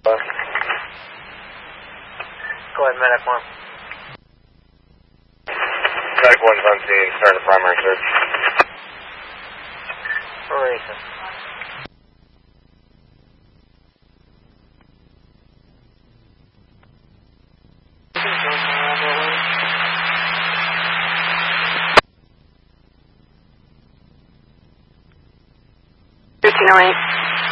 Go ahead, Medic 1. Medic 1's on scene, starting the primary search. Racing. $1308.